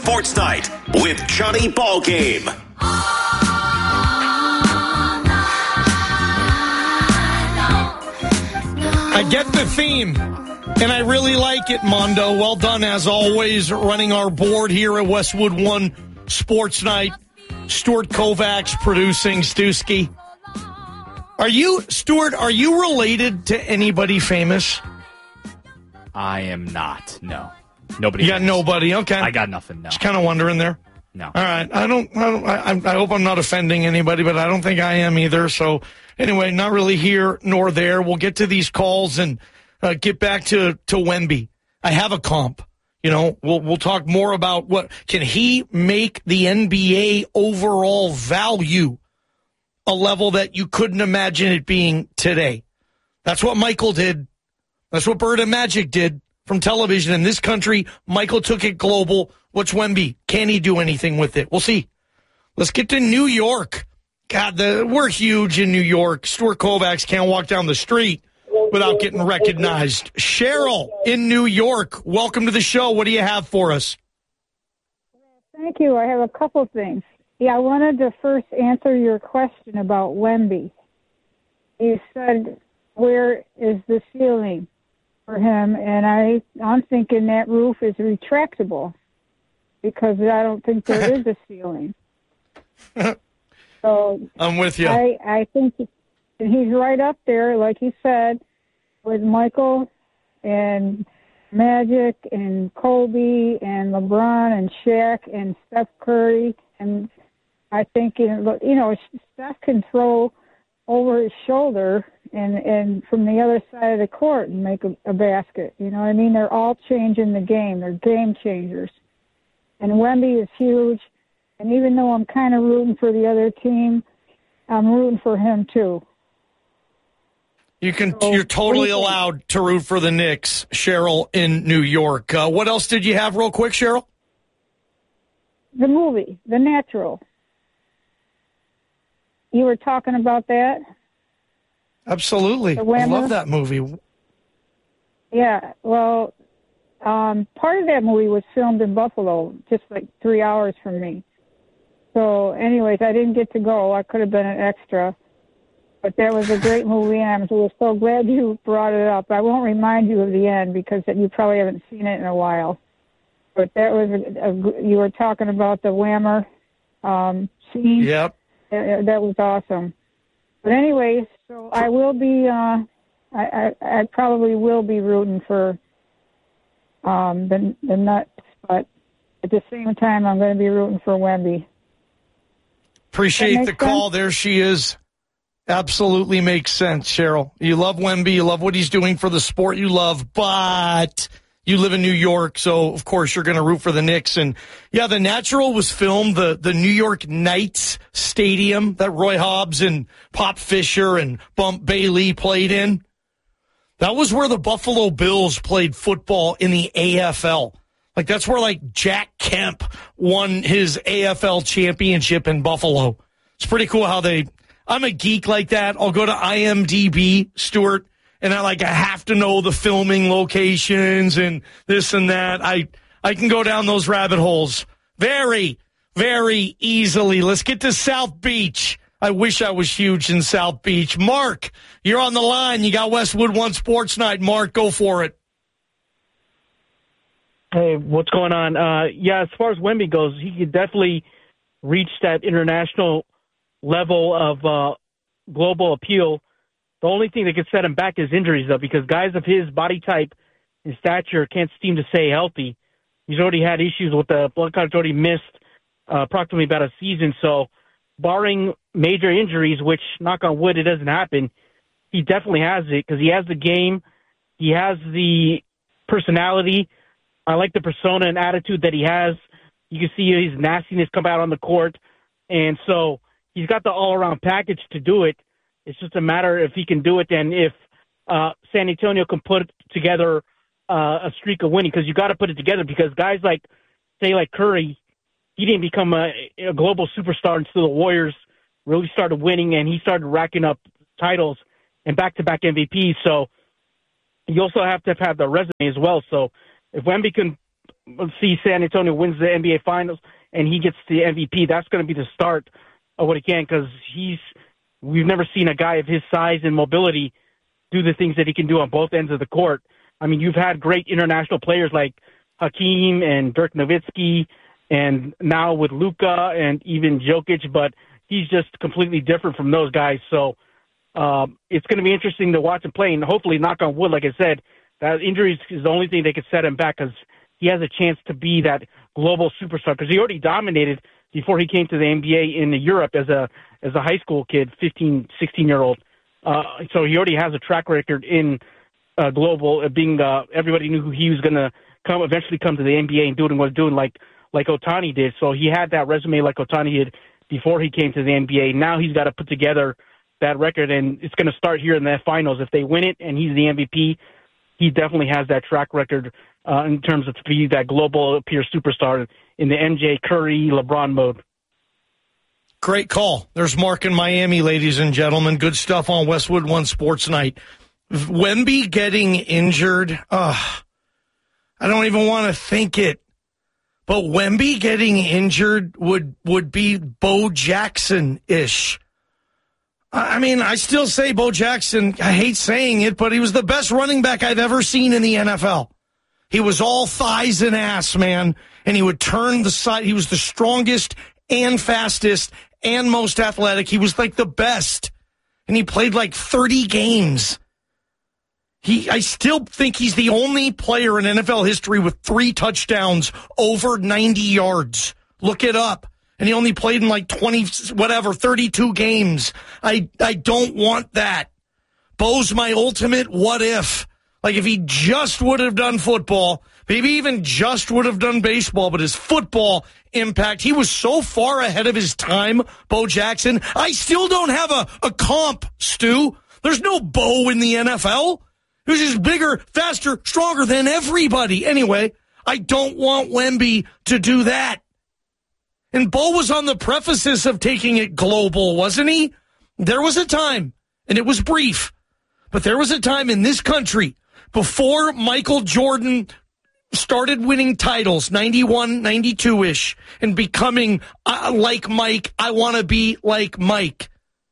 Sports Night with Johnny Ballgame. I get the theme, and I really like it, Mondo. Well done, as always, running our board here at Westwood One Sports Night. Stuart Kovacs producing. Stewski. Stuart, are you related to anybody famous? I am not, no. Nobody. You got nobody, okay. I got nothing, no. Just kind of wondering there. No. All right. I hope I'm not offending anybody, but I don't think I am either. So anyway, not really here nor there. We'll get to these calls and get back to Wemby. I have a comp. You know, we'll talk more about what can he make the NBA overall value a level that you couldn't imagine it being today. That's what Michael did. That's what Bird and Magic did from television in this country. Michael took it global. What's Wemby? Can he do anything with it? We'll see. Let's get to New York. God, we're huge in New York. Stuart Kovacs can't walk down the street without getting recognized. Cheryl in New York, welcome to the show. What do you have for us? Thank you. I have a couple things. Yeah, I wanted to first answer your question about Wemby. You said, where is the ceiling for him? And I'm thinking that roof is retractable because I don't think there is a ceiling. So I'm with you. I think he's right up there, like you said, with Michael and Magic and Kobe and LeBron and Shaq and Steph Curry. And I think, Steph can throw over his shoulder and from the other side of the court and make a basket. You know what I mean? They're all changing the game. They're game changers. And Wemby is huge. And even though I'm kind of rooting for the other team, I'm rooting for him too. You're totally allowed to root for the Knicks, Cheryl in New York. What else did you have real quick, Cheryl? The movie, The Natural. You were talking about that? Absolutely. I love that movie. Yeah, well, part of that movie was filmed in Buffalo, just like 3 hours from me. So anyways, I didn't get to go. I could have been an extra. But that was a great movie, and I'm so glad you brought it up. I won't remind you of the end because you probably haven't seen it in a while. But that was you were talking about the Whammer scene. Yep. That was awesome. But anyways, so I will be. I probably will be rooting for the Nuts, but at the same time, I'm going to be rooting for Wemby. Appreciate the call. There she is. Absolutely makes sense, Cheryl. You love Wemby. You love what he's doing for the sport you love, but you live in New York, so of course you're going to root for the Knicks. And yeah, The Natural was filmed, the New York Knights Stadium that Roy Hobbs and Pop Fisher and Bump Bailey played in. That was where the Buffalo Bills played football in the AFL. Like, that's where, like, Jack Kemp won his AFL championship in Buffalo. It's pretty cool how I'm a geek like that. I'll go to IMDb, Stuart, and I have to know the filming locations and this and that. I can go down those rabbit holes very, very easily. Let's get to South Beach. I wish I was huge in South Beach. Mark, you're on the line. You got Westwood One Sports Night. Mark, go for it. Hey, what's going on? As far as Wemby goes, he could definitely reach that international level of global appeal. The only thing that could set him back is injuries, though, because guys of his body type and stature can't seem to stay healthy. He's already had issues with the blood clots, already missed approximately about a season. So barring major injuries, which, knock on wood, it doesn't happen, he definitely has it because he has the game. He has the personality. I like the persona and attitude that he has. You can see his nastiness come out on the court. And so he's got the all-around package to do it. It's just a matter if he can do it and if San Antonio can put together a streak of winning, because you got to put it together because guys like Curry, he didn't become a global superstar until the Warriors really started winning and he started racking up titles and back-to-back MVPs. So you also have to have the resume as well. So if Wemby can see San Antonio wins the NBA Finals and he gets the MVP, that's going to be the start of what he can, because we've never seen a guy of his size and mobility do the things that he can do on both ends of the court. I mean, you've had great international players like Hakeem and Dirk Nowitzki, and now with Luka and even Jokic, but he's just completely different from those guys. So it's going to be interesting to watch him play, and hopefully, knock on wood, like I said, that injury is the only thing that could set him back, because he has a chance to be that global superstar, because he already dominated before he came to the NBA in Europe as a high school kid, 15, 16-year-old. So he already has a track record in global, being everybody knew he was going to eventually come to the NBA and do what he was doing like Ohtani did. So he had that resume like Ohtani did before he came to the NBA. Now he's got to put together that record, and it's going to start here in the finals. If they win it and he's the MVP, he definitely has that track record in terms of to be that global peer superstar in the MJ, Curry, LeBron mode. Great call. There's Mark in Miami, ladies and gentlemen. Good stuff on Westwood One Sports Night. Wemby getting injured, I don't even want to think it. But Wemby getting injured would be Bo Jackson-ish. I mean, I still say Bo Jackson, I hate saying it, but he was the best running back I've ever seen in the NFL. He was all thighs and ass, man, and he would turn the side. He was the strongest and fastest and most athletic. He was like the best, and he played like 30 games. I still think he's the only player in NFL history with 3 touchdowns over 90 yards. Look it up. And he only played in like 32 games. I don't want that. Bo's my ultimate what if. Like if he just would have done football, maybe even just would have done baseball, but his football impact, he was so far ahead of his time, Bo Jackson. I still don't have a comp, Stu. There's no Bo in the NFL. He was just bigger, faster, stronger than everybody. Anyway, I don't want Wemby to do that. And Bo was on the prefaces of taking it global, wasn't he? There was a time, and it was brief, but there was a time in this country before Michael Jordan started winning titles, 91, 92-ish, and becoming like Mike, I want to be like Mike.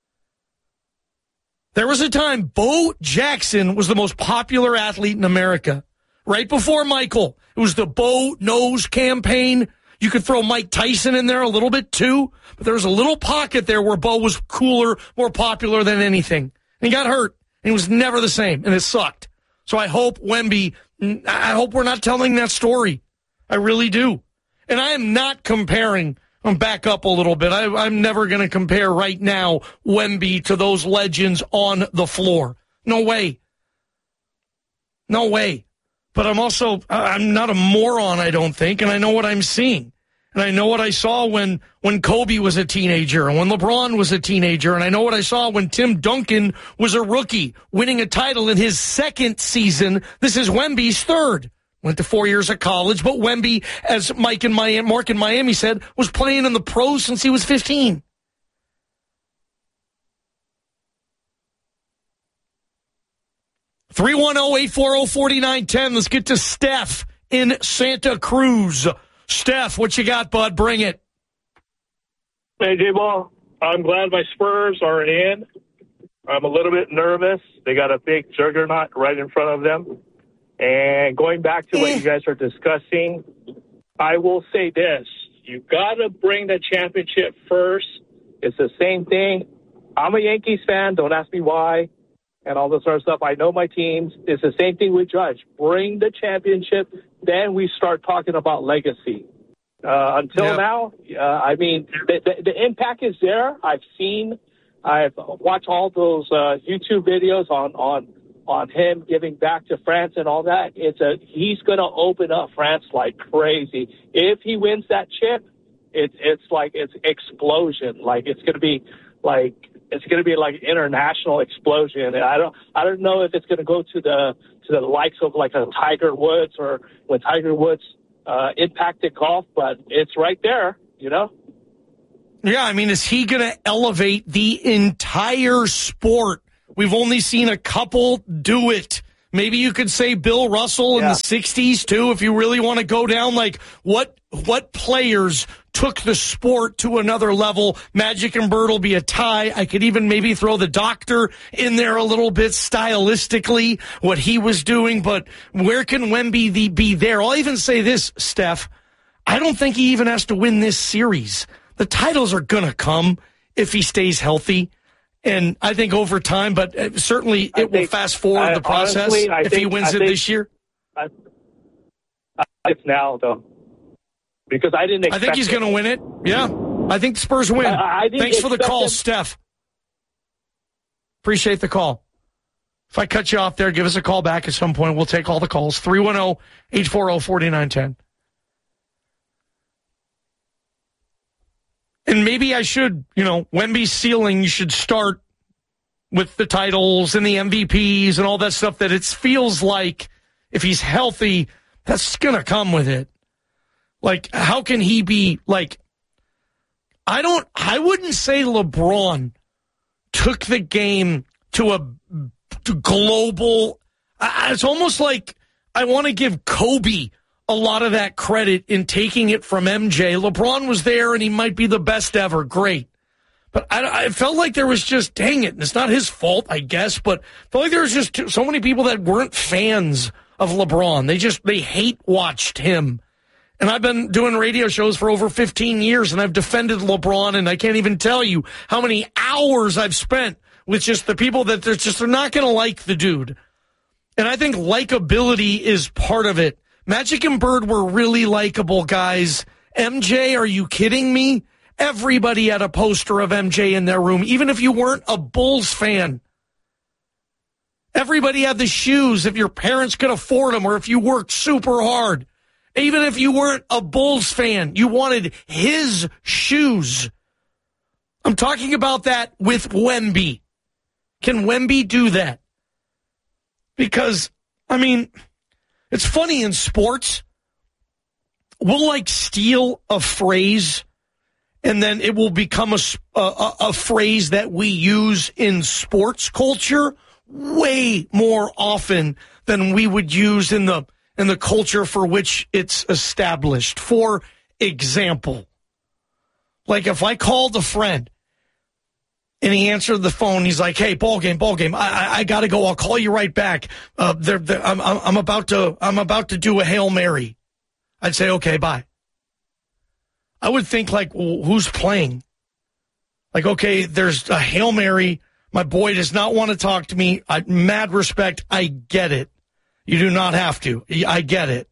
There was a time Bo Jackson was the most popular athlete in America. Right before Michael, it was the Bo Knows campaign. You could throw Mike Tyson in there a little bit too, but there was a little pocket there where Bo was cooler, more popular than anything. And he got hurt, and he was never the same, and it sucked. So I hope Wemby, I hope we're not telling that story. I really do. And I am not comparing, I'm back up a little bit. I'm never going to compare right now Wemby to those legends on the floor. No way. No way. But I'm not a moron, I don't think, and I know what I'm seeing. And I know what I saw when Kobe was a teenager and when LeBron was a teenager. And I know what I saw when Tim Duncan was a rookie, winning a title in his second season. This is Wemby's third. Went to 4 years of college, but Wemby, as Mark in Miami said, was playing in the pros since he was 15. (310-840-4910). Let's get to Steph in Santa Cruz. Steph, what you got, bud? Bring it. Hey, J-Ball. I'm glad my Spurs are in. I'm a little bit nervous. They got a big juggernaut right in front of them. And going back to what you guys are discussing, I will say this. You got to bring the championship first. It's the same thing. I'm a Yankees fan. Don't ask me why. And all this other stuff. I know my teams. It's the same thing with Judge. Bring the championship, then we start talking about legacy. Until now, I mean, the impact is there. I've watched all those YouTube videos on him giving back to France and all that. He's going to open up France like crazy. If he wins that chip, it's like it's explosion. Like it's going to be like international explosion. And I don't know if it's going to go to the likes of like a Tiger Woods or when Tiger Woods impacted golf, but it's right there, you know? Yeah, I mean, is he going to elevate the entire sport? We've only seen a couple do it. Maybe you could say Bill Russell in the 60s, too, if you really want to go down. Like, what players took the sport to another level? Magic and Bird will be a tie. I could even maybe throw the Doctor in there a little bit stylistically, what he was doing. But where can Wemby be there? I'll even say this, Steph. I don't think he even has to win this series. The titles are going to come if he stays healthy. And I think over time, but certainly it will fast forward the process if he wins it this year. It's now, though. Because I didn't expect I think he's going to win it. Yeah. I think the Spurs win. Thanks for the call, Steph. Appreciate the call. If I cut you off there, give us a call back at some point. We'll take all the calls. 310-840-4910. And maybe I should, Wemby's ceiling, you should start with the titles and the MVPs and all that stuff that it feels like if he's healthy, that's going to come with it. Like, how can he be, like, I wouldn't say LeBron took the game to a global, it's almost like I want to give Kobe a lot of that credit in taking it from MJ. LeBron was there, and he might be the best ever. Great. But I felt like there was just, dang it, and it's not his fault, I guess, but I felt like there was just so many people that weren't fans of LeBron. They hate-watched him. And I've been doing radio shows for over 15 years, and I've defended LeBron, and I can't even tell you how many hours I've spent with just the people that they're not going to like the dude. And I think likability is part of it. Magic and Bird were really likable guys. MJ, are you kidding me? Everybody had a poster of MJ in their room, even if you weren't a Bulls fan. Everybody had the shoes if your parents could afford them or if you worked super hard. Even if you weren't a Bulls fan, you wanted his shoes. I'm talking about that with Wemby. Can Wemby do that? Because, it's funny in sports, we'll steal a phrase and then it will become a phrase that we use in sports culture way more often than we would use in the culture for which it's established. For example, like if I called a friend and he answered the phone, he's like, "Hey, ball game. I gotta go. I'll call you right back. I'm about to do a Hail Mary." I'd say, "Okay, bye." I would think well, who's playing? Okay, there's a Hail Mary. My boy does not want to talk to me. Mad respect. I get it. You do not have to. I get it.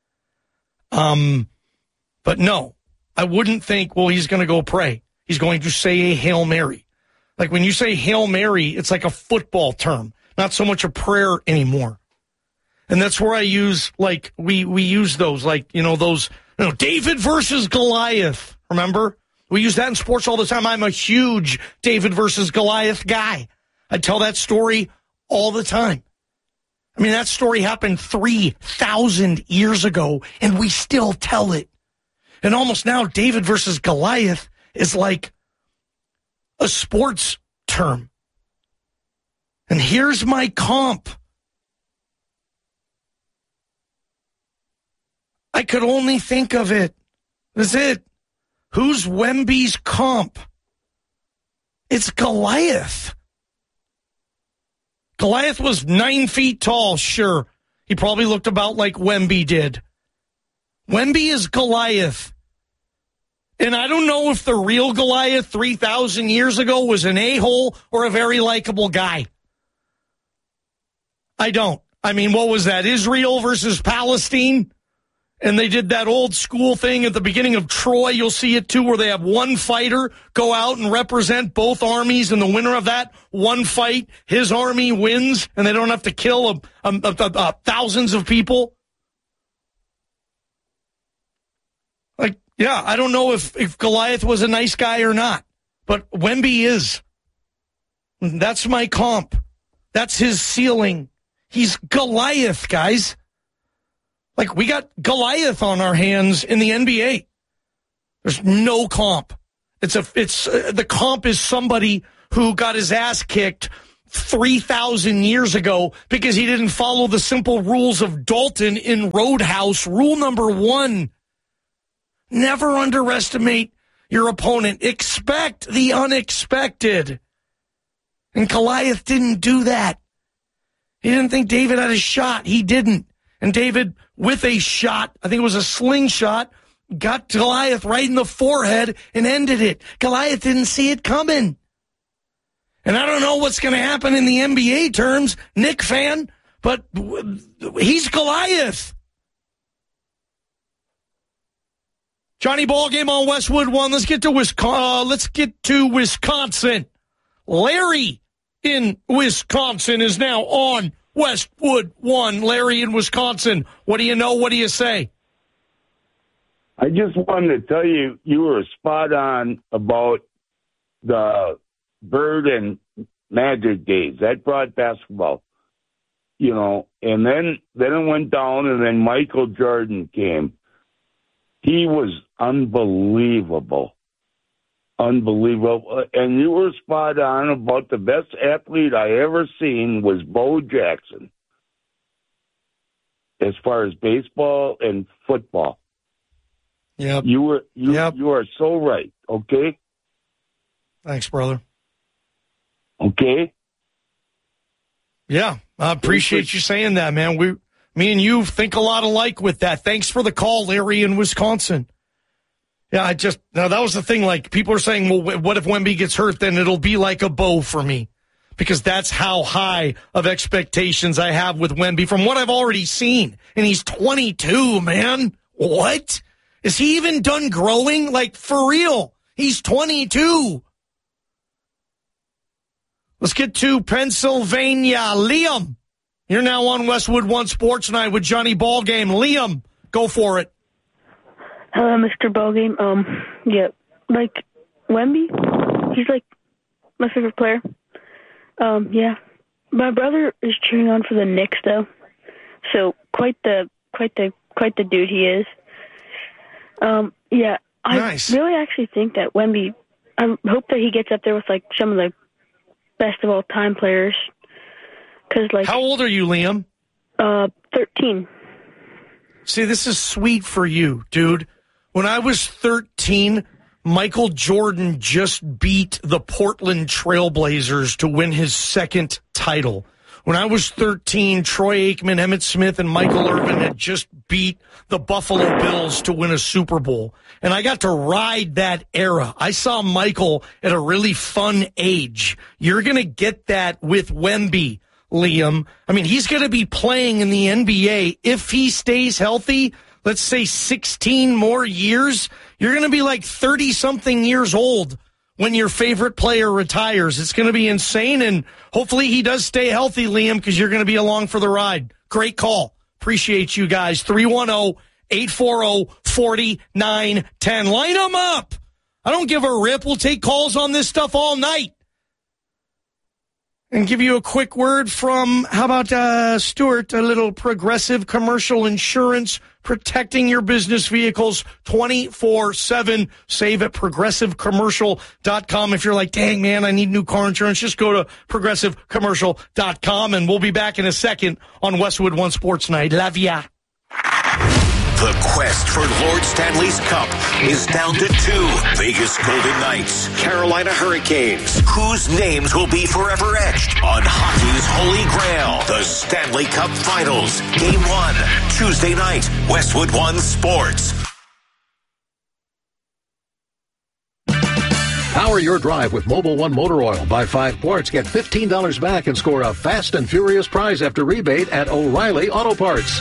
But no, I wouldn't think, well, he's going to go pray. He's going to say a Hail Mary. When you say Hail Mary, it's like a football term, not so much a prayer anymore. And that's where I use, we use those, those, David versus Goliath. Remember? We use that in sports all the time. I'm a huge David versus Goliath guy. I tell that story all the time. That story happened 3,000 years ago, and we still tell it. And almost now, David versus Goliath is like a sports term. And here's my comp. I could only think of it. That's it. Who's Wemby's comp? It's Goliath. Goliath was 9 feet tall, sure. He probably looked about like Wemby did. Wemby is Goliath. And I don't know if the real Goliath 3,000 years ago was an a-hole or a very likable guy. I don't. What was that? Israel versus Palestine? And they did that old school thing at the beginning of Troy. You'll see it too, where they have one fighter go out and represent both armies, and the winner of that one fight, his army wins, and they don't have to kill thousands of people. Yeah, I don't know if Goliath was a nice guy or not, but Wemby is. That's my comp. That's his ceiling. He's Goliath, guys. We got Goliath on our hands in the NBA. There's no comp. The comp is somebody who got his ass kicked 3,000 years ago because he didn't follow the simple rules of Dalton in Roadhouse. Rule number 1, never underestimate your opponent. Expect the unexpected. And Goliath didn't do that. He didn't think David had a shot. He didn't. And David, with a shot, I think it was a slingshot, got Goliath right in the forehead and ended it. Goliath didn't see it coming. And I don't know what's going to happen in the NBA terms, Knick fan, but he's Goliath. Johnny Ballgame on Westwood 1. Let's get to Wisconsin. Larry in Wisconsin is now on Westwood 1. Larry in Wisconsin. What do you know? What do you say? I just wanted to tell you, you were spot on about the Bird and Magic days. That brought basketball, and then it went down, and then Michael Jordan came. He was unbelievable. Unbelievable. And you were spot on about the best athlete I ever seen was Bo Jackson, as far as baseball and football. Yep. You are so right, okay? Thanks, brother. Okay? Yeah, I appreciate you saying that, man. Me and you think a lot alike with that. Thanks for the call, Larry in Wisconsin. Yeah, that was the thing. Like, people are saying, well, what if Wemby gets hurt? Then it'll be like a Bo for me, because that's how high of expectations I have with Wemby from what I've already seen. And he's 22, man. What? Is he even done growing? Like, for real. He's 22. Let's get to Pennsylvania. Liam, you're now on Westwood 1 Sports Night with Johnny Ballgame. Liam, go for it. Hello, Mr. Ballgame. Yeah, like Wemby, he's like my favorite player. Yeah, my brother is cheering on for the Knicks though, so quite the dude he is. Yeah, nice. I really actually think that Wemby, I hope that he gets up there with like some of the best of all time players. Cause like, how old are you, Liam? 13. See, this is sweet for you, dude. When I was 13, Michael Jordan just beat the Portland Trailblazers to win his second title. When I was 13, Troy Aikman, Emmitt Smith, and Michael Irvin had just beat the Buffalo Bills to win a Super Bowl. And I got to ride that era. I saw Michael at a really fun age. You're going to get that with Wemby, Liam. I mean, he's going to be playing in the NBA if he stays healthy. Let's say 16 more years. You're going to be like 30-something years old when your favorite player retires. It's going to be insane, and hopefully he does stay healthy, Liam, because you're going to be along for the ride. Great call. Appreciate you guys. 310-840-4910. Line them up. I don't give a rip. We'll take calls on this stuff all night. And give you a quick word from, how about Stuart, a little Progressive Commercial Insurance, protecting your business vehicles 24/7. Save at progressivecommercial.com. If you're like, dang, man, I need new car insurance, just go to progressivecommercial.com, and we'll be back in a second on Westwood 1 Sports Night. La Via. The quest for Lord Stanley's Cup is down to 2. Vegas Golden Knights, Carolina Hurricanes. Whose names will be forever etched on hockey's holy grail? The Stanley Cup Finals. Game 1, Tuesday night, Westwood 1 Sports. Power your drive with Mobil 1 Motor Oil. Buy 5 quarts, get $15 back, and score a fast and furious prize after rebate at O'Reilly Auto Parts.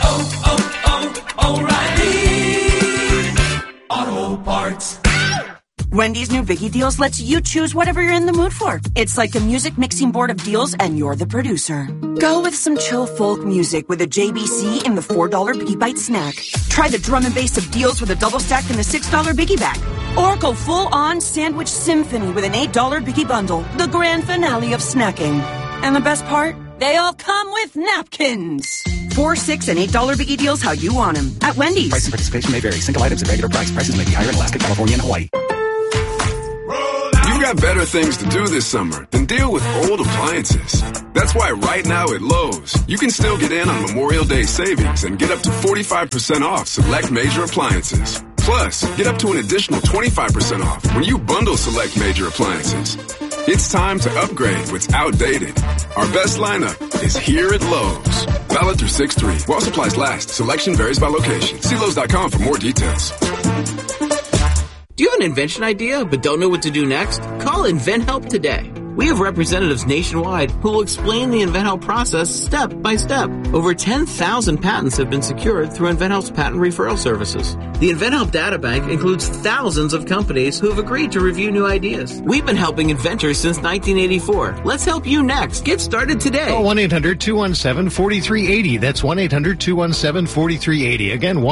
O'Reilly Auto Parts. Wendy's new Biggie Deals lets you choose whatever you're in the mood for. It's like a music mixing board of deals, and you're the producer. Go with some chill folk music with a JBC in the $4 Biggie Bite snack. Try the drum and bass of deals with a double stack in the $6 Biggie Bag. Or go full-on sandwich symphony with an $8 Biggie Bundle, the grand finale of snacking. And the best part? They all come with napkins. 4, 6, and $8 Biggie Deals how you want them at Wendy's. Price and participation may vary. Single items at regular price. Prices may be higher in Alaska, California, and Hawaii. You have better things to do this summer than deal with old appliances. That's why right now at Lowe's, you can still get in on Memorial Day savings and get up to 45% off select major appliances. Plus, get up to an additional 25% off when you bundle select major appliances. It's time to upgrade what's outdated. Our best lineup is here at Lowe's. Valid through 6/3. While supplies last. Selection varies by location. See Lowe's.com for more details. Do you have an invention idea but don't know what to do next? Call InventHelp today. We have representatives nationwide who will explain the InventHelp process step by step. Over 10,000 patents have been secured through InventHelp's patent referral services. The InventHelp databank includes thousands of companies who have agreed to review new ideas. We've been helping inventors since 1984. Let's help you next. Get started today. Call 1-800-217-4380. That's 1-800-217-4380. Again,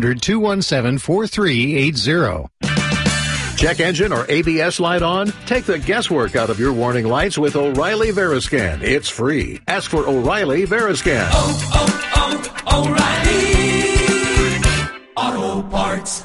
1-800-217-4380. Check engine or ABS light on? Take the guesswork out of your warning lights with O'Reilly Veriscan. It's free. Ask for O'Reilly Veriscan. O'Reilly Auto Parts.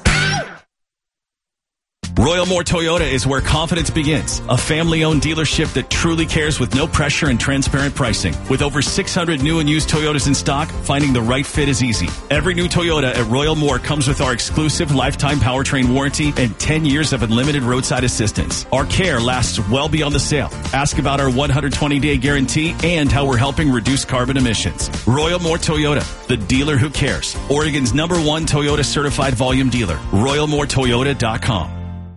Royal Moore Toyota is where confidence begins. A family-owned dealership that truly cares with no pressure and transparent pricing. With over 600 new and used Toyotas in stock, finding the right fit is easy. Every new Toyota at Royal Moore comes with our exclusive lifetime powertrain warranty and 10 years of unlimited roadside assistance. Our care lasts well beyond the sale. Ask about our 120-day guarantee and how we're helping reduce carbon emissions. Royal Moore Toyota, the dealer who cares. Oregon's #1 Toyota certified volume dealer. RoyalMooreToyota.com.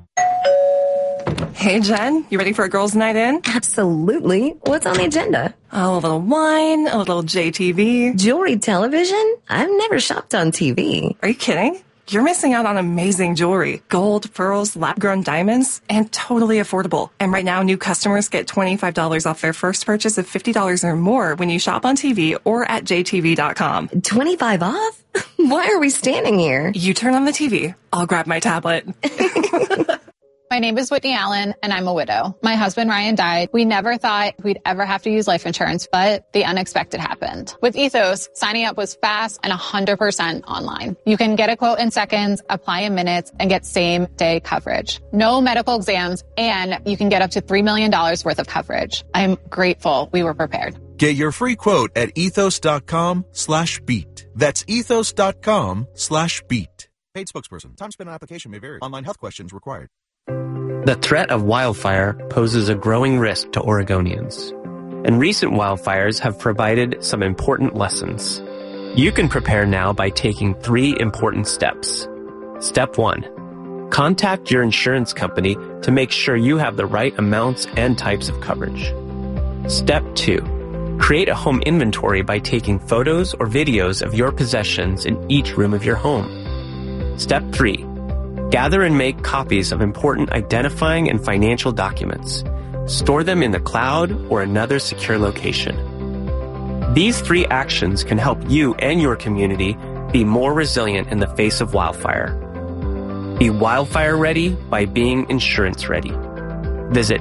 Hey, Jen, you ready for a girls' night in? Absolutely. What's on the agenda? Oh, a little wine, a little JTV. Jewelry television? I've never shopped on TV. Are you kidding? You're missing out on amazing jewelry. Gold, pearls, lab-grown diamonds, and totally affordable. And right now, new customers get $25 off their first purchase of $50 or more when you shop on TV or at jtv.com. 25 off? Why are we standing here? You turn on the TV. I'll grab my tablet. My name is Whitney Allen, and I'm a widow. My husband, Ryan, died. We never thought we'd ever have to use life insurance, but the unexpected happened. With Ethos, signing up was fast and 100% online. You can get a quote in seconds, apply in minutes, and get same-day coverage. No medical exams, and you can get up to $3 million worth of coverage. I'm grateful we were prepared. Get your free quote at ethos.com/beat. That's ethos.com/beat. Paid spokesperson. Time spent on application may vary. Online health questions required. The threat of wildfire poses a growing risk to Oregonians, and recent wildfires have provided some important lessons. You can prepare now by taking 3 important steps. Step 1. Contact your insurance company to make sure you have the right amounts and types of coverage. Step 2. Create a home inventory by taking photos or videos of your possessions in each room of your home. Step 3. Gather and make copies of important identifying and financial documents. Store them in the cloud or another secure location. These 3 actions can help you and your community be more resilient in the face of wildfire. Be wildfire ready by being insurance ready. Visit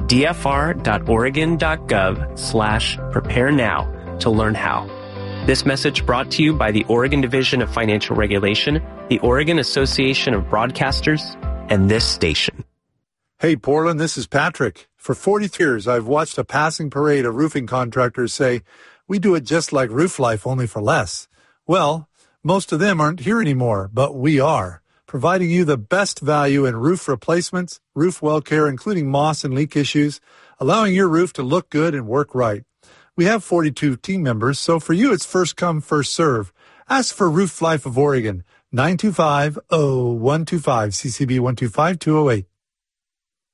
dfr.oregon.gov/prepare now to learn how. This message brought to you by the Oregon Division of Financial Regulation, the Oregon Association of Broadcasters, and this station. Hey, Portland, this is Patrick. For 40 years, I've watched a passing parade of roofing contractors say, we do it just like Roof Life, only for less. Well, most of them aren't here anymore, but we are, providing you the best value in roof replacements, roof well care, including moss and leak issues, allowing your roof to look good and work right. We have 42 team members, so for you, it's first come, first serve. Ask for Roof Life of Oregon, 925-0125, CCB 125208.